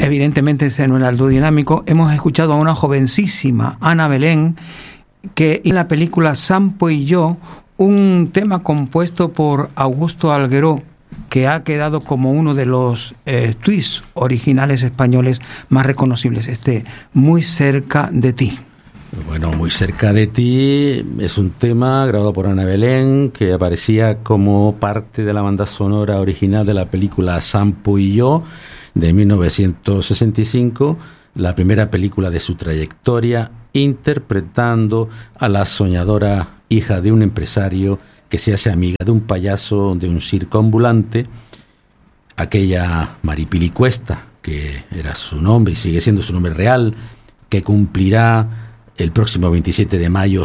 evidentemente ese no era el dúo dinámico. Hemos escuchado a una jovencísima Ana Belén, que en la película Sampo y yo, un tema compuesto por Augusto Algueró, que ha quedado como uno de los twists originales españoles más reconocibles, Muy cerca de ti. Bueno, Muy cerca de ti es un tema grabado por Ana Belén, que aparecía como parte de la banda sonora original de la película Sampo y yo, de 1965, la primera película de su trayectoria, interpretando a la soñadora hija de un empresario que se hace amiga de un payaso de un circo ambulante, aquella Maripili Cuesta, que era su nombre y sigue siendo su nombre real, que cumplirá el próximo 27 de mayo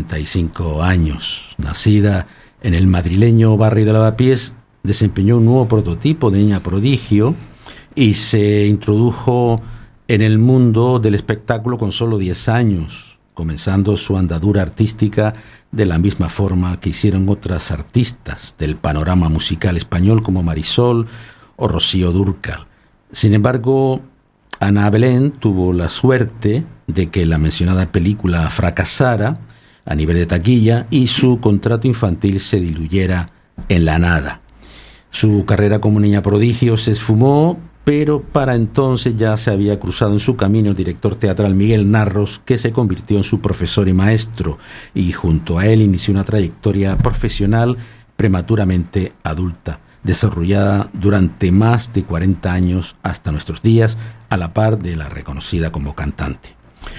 75 años. Nacida en el madrileño barrio de Lavapiés, desempeñó un nuevo prototipo de niña prodigio y se introdujo en el mundo del espectáculo con solo 10 años, comenzando su andadura artística de la misma forma que hicieron otras artistas del panorama musical español como Marisol o Rocío Dúrcal. Sin embargo, Ana Belén tuvo la suerte de que la mencionada película fracasara a nivel de taquilla y su contrato infantil se diluyera en la nada. Su carrera como niña prodigio se esfumó, pero para entonces ya se había cruzado en su camino el director teatral Miguel Narros, que se convirtió en su profesor y maestro, y junto a él inició una trayectoria profesional prematuramente adulta, desarrollada durante más de 40 años hasta nuestros días, a la par de la reconocida como cantante.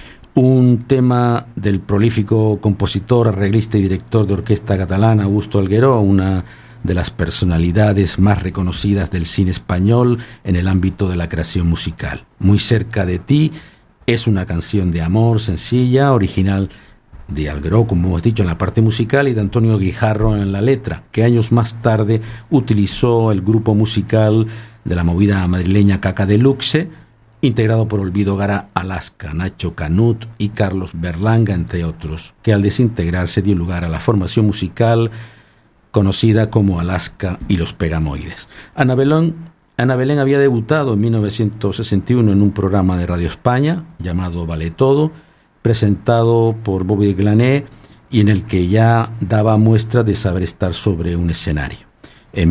Un tema del prolífico compositor, arreglista y director de orquesta catalán Augusto Algueró, una de las personalidades más reconocidas del cine español en el ámbito de la creación musical. Muy cerca de ti es una canción de amor sencilla, original de Algueró, como hemos dicho, en la parte musical, y de Antonio Guijarro en la letra, que años más tarde utilizó el grupo musical de la movida madrileña Caca Deluxe, integrado por Olvido Gara Alaska, Nacho Canut y Carlos Berlanga, entre otros, que al desintegrarse dio lugar a la formación musical conocida como Alaska y los Pegamoides. Ana Belén había debutado en 1961 en un programa de Radio España llamado Vale Todo, presentado por Bobby Glané, y en el que ya daba muestra de saber estar sobre un escenario. En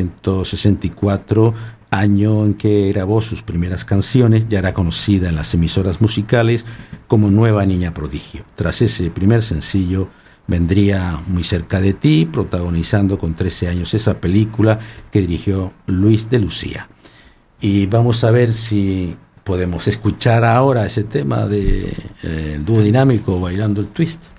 1964, año en que grabó sus primeras canciones, ya era conocida en las emisoras musicales como Nueva Niña Prodigio. Tras ese primer sencillo vendría Muy cerca de ti, protagonizando con 13 años esa película que dirigió Luis de Lucía. Y vamos a ver si podemos escuchar ahora ese tema de el dúo dinámico Bailando el Twist.